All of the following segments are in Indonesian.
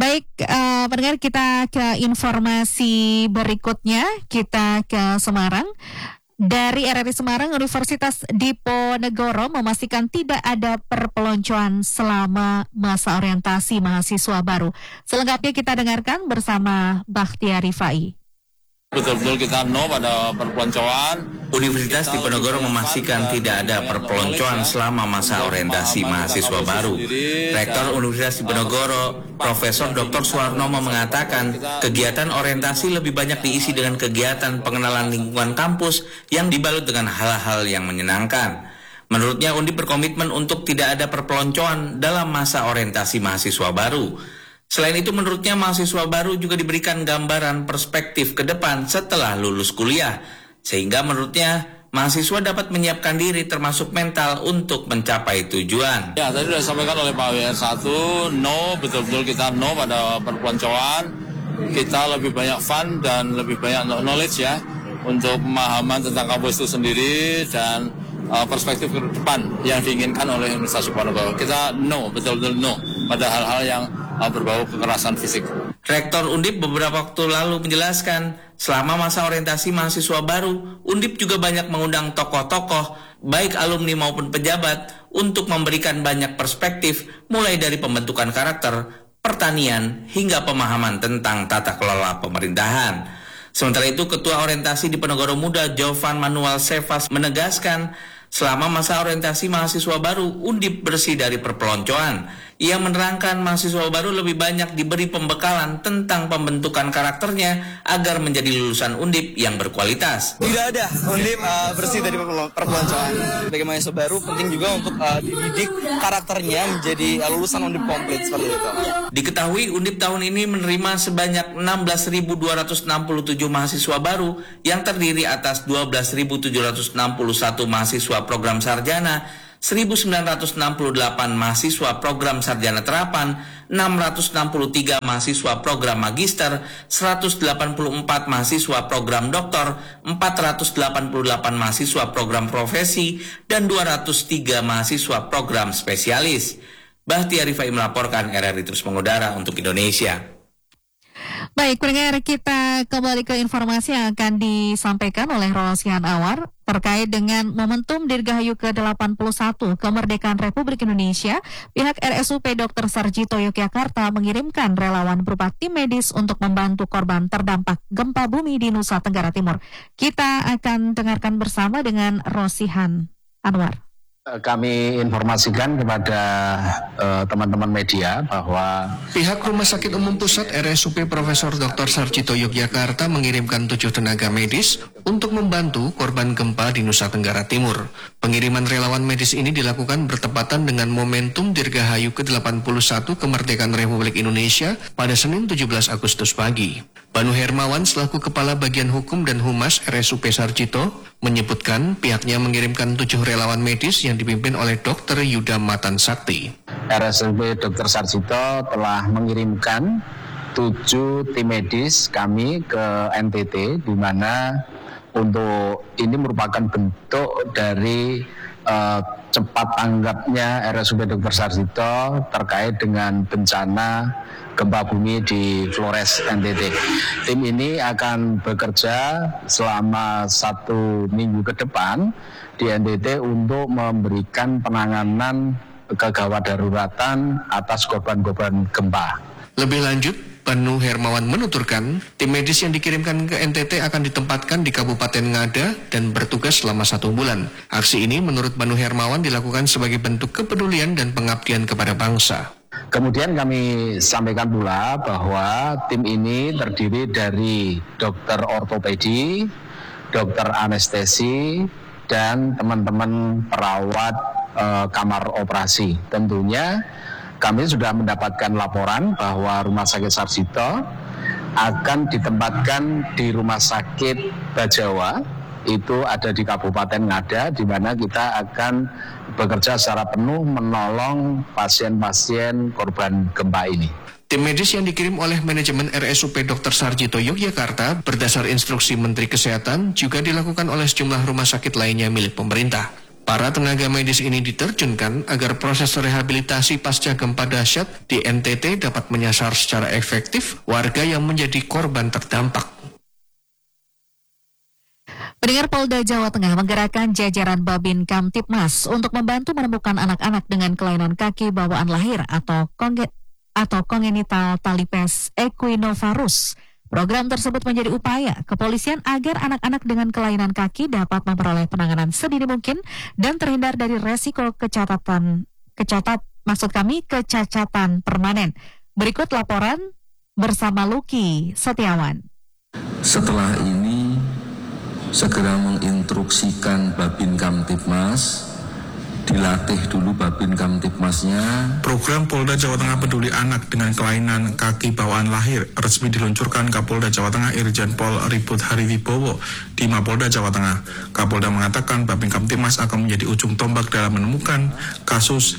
Baik, pendengar, kita ke informasi berikutnya. Kita ke Semarang. Dari RRI Semarang, Universitas Diponegoro memastikan tidak ada perpeloncoan selama masa orientasi mahasiswa baru. Selengkapnya kita dengarkan bersama Bakhtiar Rifai. Betul-betul kita no pada perpeloncoan. Universitas Diponegoro memastikan tidak ada perpeloncoan selama masa orientasi mahasiswa baru. Rektor Universitas Diponegoro, Profesor Dr. Suwarnomo mengatakan kegiatan orientasi lebih banyak diisi dengan kegiatan pengenalan lingkungan kampus yang dibalut dengan hal-hal yang menyenangkan. Menurutnya Undip berkomitmen untuk tidak ada perpeloncoan dalam masa orientasi mahasiswa baru. Selain itu menurutnya mahasiswa baru juga diberikan gambaran perspektif ke depan setelah lulus kuliah. Sehingga menurutnya mahasiswa dapat menyiapkan diri termasuk mental untuk mencapai tujuan. Ya, tadi sudah disampaikan oleh Pak WR1, no, betul-betul kita no pada perpeloncoan. Kita lebih banyak fun dan lebih banyak knowledge ya, untuk pemahaman tentang kampus itu sendiri dan perspektif ke depan yang diinginkan oleh Universitas Diponegoro. Kita no, betul-betul no pada hal-hal yang berbau kekerasan fisik. Rektor Undip beberapa waktu lalu menjelaskan, selama masa orientasi mahasiswa baru, Undip juga banyak mengundang tokoh-tokoh, baik alumni maupun pejabat, untuk memberikan banyak perspektif, mulai dari pembentukan karakter, pertanian, hingga pemahaman tentang tata kelola pemerintahan. Sementara itu, Ketua Orientasi Diponegoro Muda Jovan Manuel Sevas menegaskan, selama masa orientasi mahasiswa baru, Undip bersih dari perpeloncoan. Ia menerangkan mahasiswa baru lebih banyak diberi pembekalan tentang pembentukan karakternya agar menjadi lulusan Undip yang berkualitas. Tidak ada Undip bersih dari perpeloncoan. Bagi mahasiswa baru penting juga untuk dididik karakternya menjadi lulusan Undip komplit seperti itu. Diketahui Undip tahun ini menerima sebanyak 16.267 mahasiswa baru yang terdiri atas 12.761 mahasiswa program sarjana, 1.968 mahasiswa program sarjana terapan, 663 mahasiswa program magister, 184 mahasiswa program doktor, 488 mahasiswa program profesi, dan 203 mahasiswa program spesialis. Bakhtiar Rifai melaporkan, RRI terus mengudara untuk Indonesia. Baik, pendengar, kita kembali ke informasi yang akan disampaikan oleh Rosihan Anwar terkait dengan momentum Dirgahayu ke-81 Kemerdekaan Republik Indonesia. Pihak RSUP Dr. Sarjito Yogyakarta mengirimkan relawan berupa tim medis untuk membantu korban terdampak gempa bumi di Nusa Tenggara Timur. Kita akan dengarkan bersama dengan Rosihan Anwar. Kami informasikan kepada teman-teman media bahwa pihak Rumah Sakit Umum Pusat RSUP Profesor Dr. Sarjito Yogyakarta mengirimkan 7 tenaga medis untuk membantu korban gempa di Nusa Tenggara Timur. Pengiriman relawan medis ini dilakukan bertepatan dengan momentum Dirgahayu ke-81 Kemerdekaan Republik Indonesia pada Senin 17 Agustus pagi. Banu Hermawan selaku Kepala Bagian Hukum dan Humas RSUP Sarjito menyebutkan pihaknya mengirimkan 7 relawan medis yang dipimpin oleh Dr. Yuda Matan Sakti. RSUP Dr. Sarjito telah mengirimkan 7 tim medis kami ke NTT, di mana untuk ini merupakan bentuk dari cepat tanggapnya RSUP Dr. Sarjito terkait dengan bencana gempa bumi di Flores NTT. Tim ini akan bekerja selama 1 minggu ke depan di NTT untuk memberikan penanganan kegawat daruratan atas korban-korban gempa. Lebih lanjut, Banu Hermawan menuturkan, tim medis yang dikirimkan ke NTT akan ditempatkan di Kabupaten Ngada dan bertugas selama 1 bulan. Aksi ini menurut Banu Hermawan dilakukan sebagai bentuk kepedulian dan pengabdian kepada bangsa. Kemudian kami sampaikan pula bahwa tim ini terdiri dari dokter ortopedi, dokter anestesi, dan teman-teman perawat kamar operasi. Tentunya kami sudah mendapatkan laporan bahwa Rumah Sakit Sarjito akan ditempatkan di Rumah Sakit Bajawa, itu ada di Kabupaten Ngada, di mana kita akan bekerja secara penuh menolong pasien-pasien korban gempa ini. Tim medis yang dikirim oleh manajemen RSUP Dr. Sarjito Yogyakarta berdasar instruksi Menteri Kesehatan juga dilakukan oleh sejumlah rumah sakit lainnya milik pemerintah. Para tenaga medis ini diterjunkan agar proses rehabilitasi pasca gempa dahsyat di NTT dapat menyasar secara efektif warga yang menjadi korban terdampak. Pendengar, Polda Jawa Tengah menggerakkan jajaran Babin Kamtibmas untuk membantu menemukan anak-anak dengan kelainan kaki bawaan lahir atau congenital talipes equinovarus. Program tersebut menjadi upaya kepolisian agar anak-anak dengan kelainan kaki dapat memperoleh penanganan sedini mungkin dan terhindar dari resiko kecacatan permanen. Berikut laporan bersama Lucky Setiawan. Setelah ini segera menginstruksikan Babin Kamtibmas, dilatih dulu Babin Kamtibmasnya. Program Polda Jawa Tengah Peduli Anak dengan Kelainan Kaki Bawaan Lahir resmi diluncurkan Kapolda Jawa Tengah Irjen Pol Ribut Hariwibowo di Mapolda Jawa Tengah. Kapolda mengatakan Babin Kamtibmas akan menjadi ujung tombak dalam menemukan kasus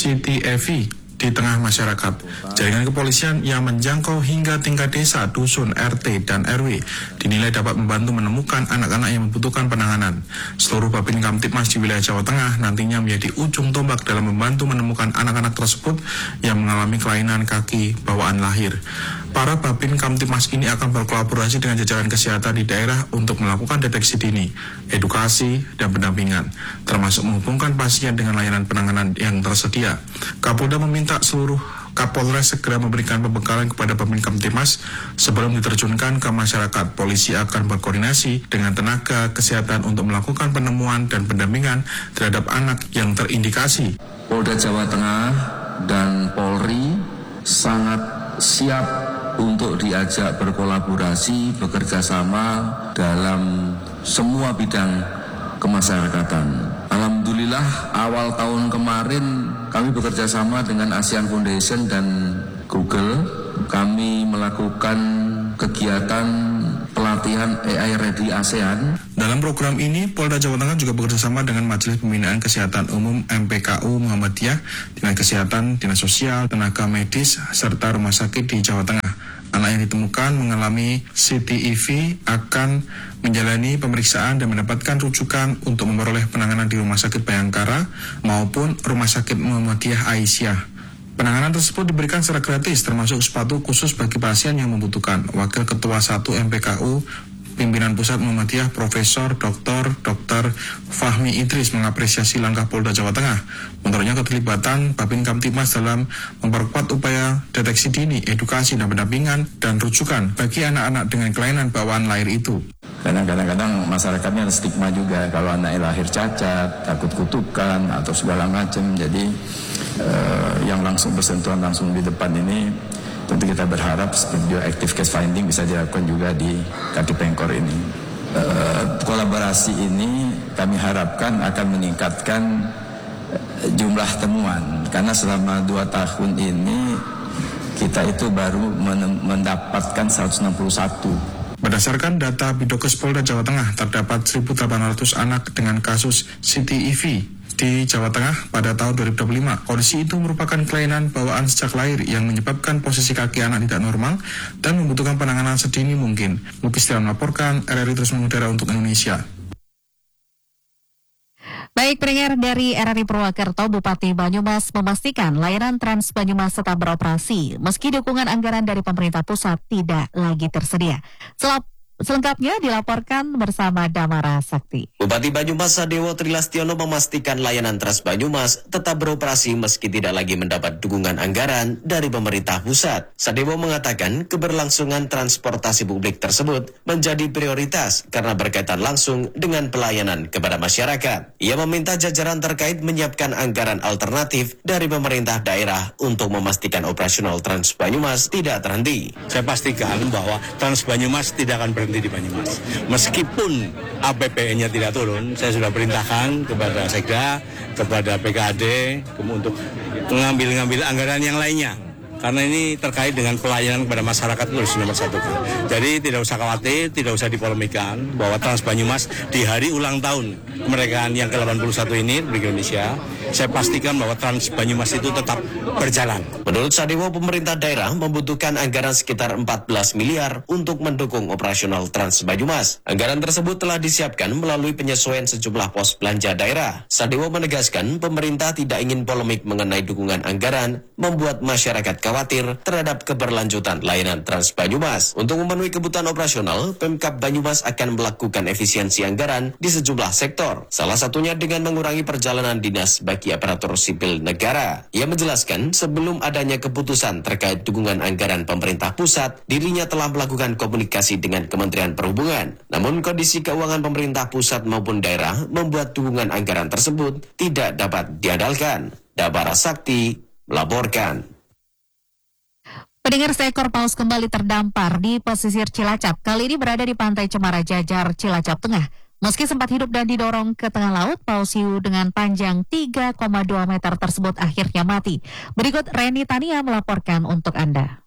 CTEV di tengah masyarakat. Jaringan kepolisian yang menjangkau hingga tingkat desa, dusun, RT, dan RW dinilai dapat membantu menemukan anak-anak yang membutuhkan penanganan. Seluruh Babin Kamtibmas di wilayah Jawa Tengah nantinya menjadi ujung tombak dalam membantu menemukan anak-anak tersebut yang mengalami kelainan kaki bawaan lahir. Para Babin Kamtibmas ini akan berkolaborasi dengan jajaran kesehatan di daerah untuk melakukan deteksi dini, edukasi, dan pendampingan, termasuk menghubungkan pasien dengan layanan penanganan yang tersedia. Kapolda meminta seluruh Kapolres segera memberikan pembekalan kepada Babin Kamtibmas sebelum diterjunkan ke masyarakat. Polisi akan berkoordinasi dengan tenaga kesehatan untuk melakukan penemuan dan pendampingan terhadap anak yang terindikasi. Polda Jawa Tengah dan Polri sangat siap untuk diajak berkolaborasi, bekerja sama dalam semua bidang kemasyarakatan. Alhamdulillah awal tahun kemarin kami bekerja sama dengan ASEAN Foundation dan Google. Kami melakukan kegiatan pelatihan AI Ready ASEAN. Dalam program ini, Polda Jawa Tengah juga bekerjasama dengan Majelis Pembinaan Kesehatan Umum MPKU Muhammadiyah, Dinas Kesehatan, Dinas Sosial, tenaga medis, serta rumah sakit di Jawa Tengah. Anak yang ditemukan mengalami CTEV akan menjalani pemeriksaan dan mendapatkan rujukan untuk memperoleh penanganan di Rumah Sakit Bayangkara maupun Rumah Sakit Muhammadiyah Aisyah. Penanganan tersebut diberikan secara gratis, termasuk sepatu khusus bagi pasien yang membutuhkan. Wakil Ketua 1 MPKU Pimpinan Pusat Muhammadiyah Profesor Dr. Fahmi Idris mengapresiasi langkah Polda Jawa Tengah. Menurutnya keterlibatan Babin Kamtibmas dalam memperkuat upaya deteksi dini, edukasi dan pendampingan dan rujukan bagi anak-anak dengan kelainan bawaan lahir itu. Karena kadang-kadang masyarakatnya ada stigma juga kalau anaknya lahir cacat, takut kutukan atau segala macam. Jadi yang langsung bersentuhan langsung di depan ini tentu kita berharap video active case finding bisa dilakukan juga di Kaki Pengkor ini. Kolaborasi ini kami harapkan akan meningkatkan jumlah temuan, karena selama 2 tahun ini kita itu baru mendapatkan 161. Berdasarkan data Bidokes Polda Jawa Tengah, terdapat 1.800 anak dengan kasus CTEV di Jawa Tengah pada tahun 2025. Kondisi itu merupakan kelainan bawaan sejak lahir yang menyebabkan posisi kaki anak tidak normal dan membutuhkan penanganan sedini mungkin. Lucky Setiawan melaporkan, RRI terus mengudara untuk Indonesia. Baik, pendengar, dari RRI Purwakarta, Bupati Banyumas memastikan layanan Trans Banyumas tetap beroperasi meski dukungan anggaran dari pemerintah pusat tidak lagi tersedia. Selengkapnya dilaporkan bersama Damara Sakti. Bupati Banyumas Sadewo Trilastiono memastikan layanan Trans Banyumas tetap beroperasi meski tidak lagi mendapat dukungan anggaran dari pemerintah pusat. Sadewo mengatakan keberlangsungan transportasi publik tersebut menjadi prioritas karena berkaitan langsung dengan pelayanan kepada masyarakat. Ia meminta jajaran terkait menyiapkan anggaran alternatif dari pemerintah daerah untuk memastikan operasional Trans Banyumas tidak terhenti. Saya pastikan bahwa Trans Banyumas tidak akan berhenti di Banyumas. Meskipun APBN-nya tidak turun, saya sudah perintahkan kepada Sekda, kepada PKAD untuk mengambil anggaran yang lainnya. Karena ini terkait dengan pelayanan kepada masyarakat itu harus nomor satu. Jadi tidak usah khawatir, tidak usah dipolemikan bahwa Trans Banyumas di hari ulang tahun kemerdekaan yang ke-81 ini di Indonesia saya pastikan bahwa Trans Banyumas itu tetap berjalan. Menurut Sadewo, pemerintah daerah membutuhkan anggaran sekitar 14 miliar untuk mendukung operasional Trans Banyumas. Anggaran tersebut telah disiapkan melalui penyesuaian sejumlah pos belanja daerah. Sadewo menegaskan pemerintah tidak ingin polemik mengenai dukungan anggaran membuat masyarakat khawatir terhadap keberlanjutan layanan Trans Banyumas. Untuk memenuhi kebutuhan operasional, Pemkab Banyumas akan melakukan efisiensi anggaran di sejumlah sektor. Salah satunya dengan mengurangi perjalanan dinas bagi aparatur sipil negara. Ia menjelaskan sebelum adanya keputusan terkait dukungan anggaran pemerintah pusat, dirinya telah melakukan komunikasi dengan Kementerian Perhubungan. Namun kondisi keuangan pemerintah pusat maupun daerah membuat dukungan anggaran tersebut tidak dapat diandalkan. Dabara Sakti melaporkan. Pendengar, seekor paus kembali terdampar di pesisir Cilacap. Kali ini berada di pantai Cemara Jajar, Cilacap Tengah. Meski sempat hidup dan didorong ke tengah laut, paus hiu dengan panjang 3,2 meter tersebut akhirnya mati. Berikut Reni Tania melaporkan untuk Anda.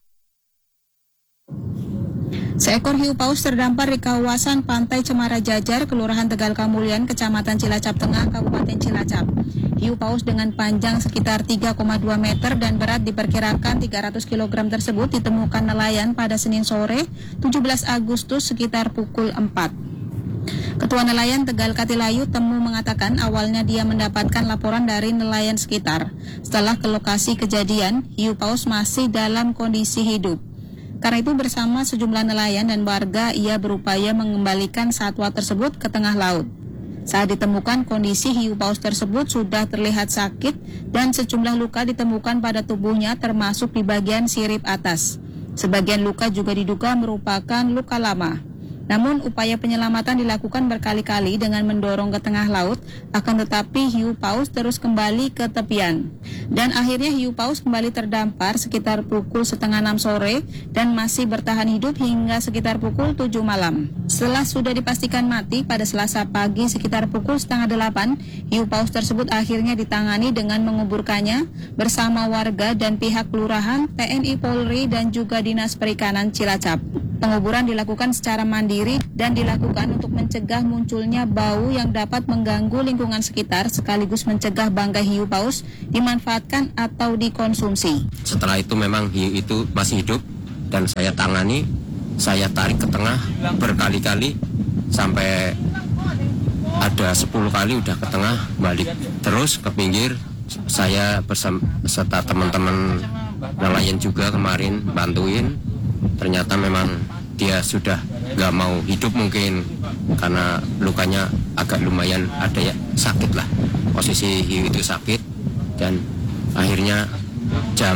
Seekor hiu paus terdampar di kawasan Pantai Cemara Jajar, Kelurahan Tegal Kamulyan, Kecamatan Cilacap Tengah, Kabupaten Cilacap. Hiu paus dengan panjang sekitar 3,2 meter dan berat diperkirakan 300 kg tersebut ditemukan nelayan pada Senin sore, 17 Agustus sekitar pukul 4. Ketua Nelayan Tegal Katilayu Temu mengatakan awalnya dia mendapatkan laporan dari nelayan sekitar. Setelah ke lokasi kejadian, hiu paus masih dalam kondisi hidup. Karena itu bersama sejumlah nelayan dan warga ia berupaya mengembalikan satwa tersebut ke tengah laut. Saat ditemukan, kondisi hiu paus tersebut sudah terlihat sakit dan sejumlah luka ditemukan pada tubuhnya termasuk di bagian sirip atas. Sebagian luka juga diduga merupakan luka lama. Namun upaya penyelamatan dilakukan berkali-kali dengan mendorong ke tengah laut, akan tetapi hiu paus terus kembali ke tepian. Dan akhirnya hiu paus kembali terdampar sekitar pukul 5:30 sore dan masih bertahan hidup hingga sekitar pukul 7 malam. Setelah sudah dipastikan mati pada Selasa pagi sekitar pukul 7:30, hiu paus tersebut akhirnya ditangani dengan menguburkannya bersama warga dan pihak kelurahan, TNI Polri dan juga Dinas Perikanan Cilacap. Penguburan dilakukan secara mandiri dan dilakukan untuk mencegah munculnya bau yang dapat mengganggu lingkungan sekitar sekaligus mencegah bangkai hiu paus dimanfaatkan atau dikonsumsi. Setelah itu memang hiu itu masih hidup dan saya tangani, saya tarik ke tengah berkali-kali sampai ada 10 kali udah ke tengah, balik terus ke pinggir. Saya beserta teman-teman nelayan juga kemarin bantuin. Ternyata memang dia sudah gak mau hidup mungkin karena lukanya agak lumayan ada ya, sakit lah. Posisi hiu itu sakit dan akhirnya jam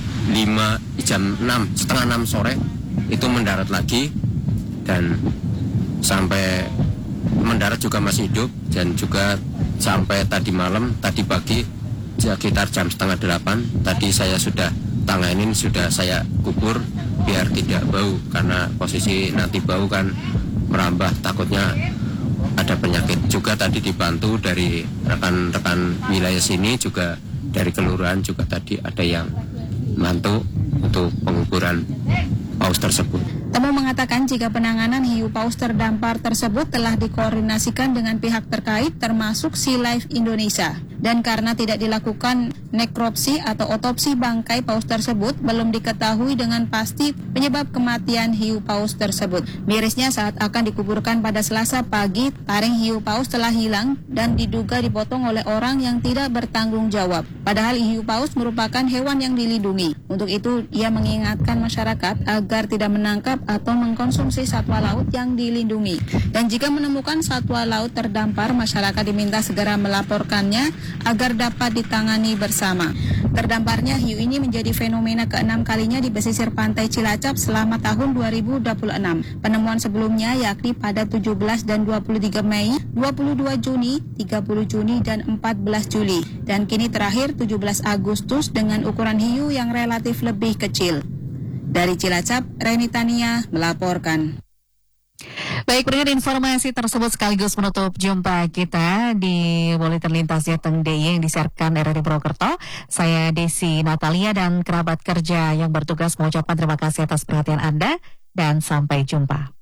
5:30 sore itu mendarat lagi dan sampai mendarat juga masih hidup dan juga sampai tadi malam, tadi pagi sekitar jam 7:30 tadi saya sudah tanganin, sudah saya kubur biar tidak bau karena posisi nanti bau kan merambah, takutnya ada penyakit. Juga tadi dibantu dari rekan-rekan wilayah sini juga dari kelurahan juga tadi ada yang bantu untuk penguburan paus tersebut. Temu mengatakan jika penanganan hiu paus terdampar tersebut telah dikoordinasikan dengan pihak terkait termasuk Sea Life Indonesia. Dan karena tidak dilakukan nekropsi atau otopsi bangkai paus tersebut, belum diketahui dengan pasti penyebab kematian hiu paus tersebut. Mirisnya saat akan dikuburkan pada Selasa pagi, taring hiu paus telah hilang dan diduga dipotong oleh orang yang tidak bertanggung jawab. Padahal hiu paus merupakan hewan yang dilindungi. Untuk itu, ia mengingatkan masyarakat agar tidak menangkap atau mengkonsumsi satwa laut yang dilindungi. Dan jika menemukan satwa laut terdampar, masyarakat diminta segera melaporkannya agar dapat ditangani bersama. Terdamparnya hiu ini menjadi fenomena ke-6 kalinya di pesisir pantai Cilacap selama tahun 2026. Penemuan sebelumnya yakni pada 17 dan 23 Mei, 22 Juni, 30 Juni, dan 14 Juli. Dan kini terakhir 17 Agustus dengan ukuran hiu yang relatif lebih kecil. Dari Cilacap, Reni Tania melaporkan. Baik, dengan informasi tersebut sekaligus menutup jumpa kita di Buletin Lintas Jateng DIY yang disiarkan RRI Purwokerto. Saya Desi Natalia dan kerabat kerja yang bertugas mengucapkan terima kasih atas perhatian Anda dan sampai jumpa.